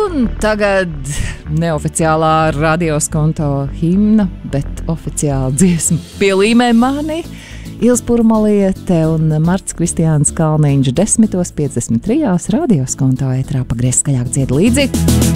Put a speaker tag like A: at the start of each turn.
A: Un tagad neoficiālā radioskonto himna, bet oficiāli dziesma pielīmē mani. Ils Purmaliete un Marts Kristiāns Kalniņš 10:53 radioskonto ētrā pagriez skaļāk dzied līdzi.